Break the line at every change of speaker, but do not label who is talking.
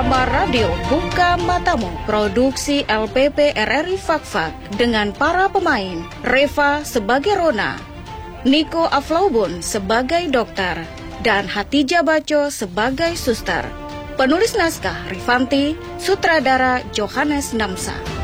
drama radio Buka Matamu, produksi LPP RRI Fakfak dengan para pemain Reva sebagai Rona, Niko Aflaubun sebagai dokter, dan Hatijah Baco sebagai suster. Penulis naskah Rifanti, sutradara Johannes Namsa.